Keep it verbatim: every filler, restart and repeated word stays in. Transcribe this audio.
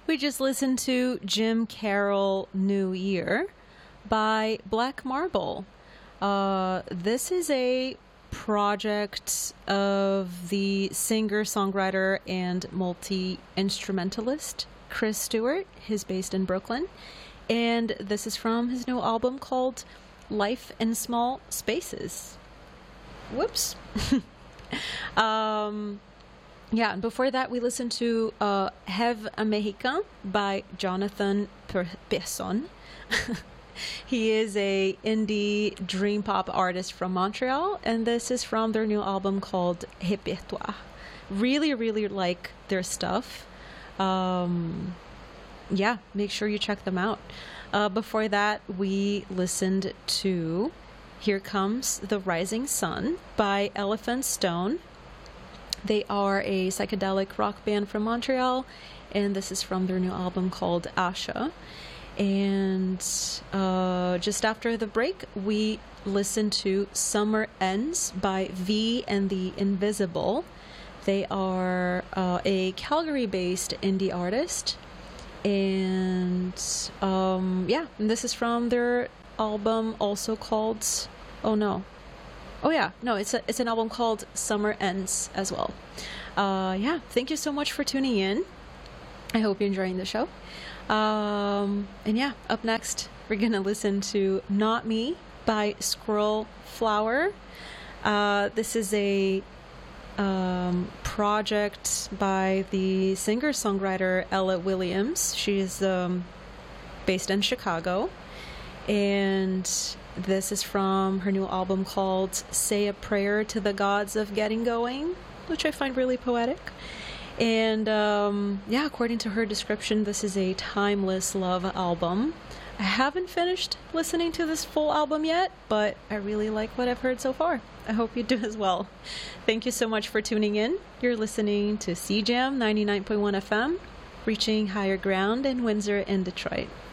We just listened to Jim Carroll New Year by Black Marble. Uh, this is a project of the singer, songwriter, and multi-instrumentalist Chris Stewart. He's based in Brooklyn. And this is from his new album called Life in Small Spaces. Whoops. um... Yeah, and before that we listened to uh, Have a Mexican by Jonathan Persson. He is a indie dream pop artist from Montreal, and this is from their new album called Répertoire. Really, really like their stuff. Um, yeah, make sure you check them out. Uh, before that, we listened to Here Comes the Rising Sun by Elephant Stone. They are a psychedelic rock band from Montreal, and this is from their new album called Asha. And uh, just after the break, we listened to Summer Ends by V and the Invisible. They are uh, a Calgary-based indie artist, and um, yeah, and this is from their album also called, oh no, Oh yeah, no, it's a, it's an album called Summer Ends as well. Uh, yeah, thank you so much for tuning in. I hope you're enjoying the show. Um, and yeah, up next, we're going to listen to Not Me by Squirrel Flower. Uh, this is a um, project by the singer-songwriter Ella Williams. She's um, based in Chicago. And this is from her new album called Say a Prayer to the Gods of Getting Going, which I find really poetic. And um, yeah, according to her description, this is a timeless love album. I haven't finished listening to this full album yet, but I really like what I've heard so far. I hope you do as well. Thank you so much for tuning in. You're listening to C Jam ninety-nine point one F M, reaching higher ground in Windsor and Detroit.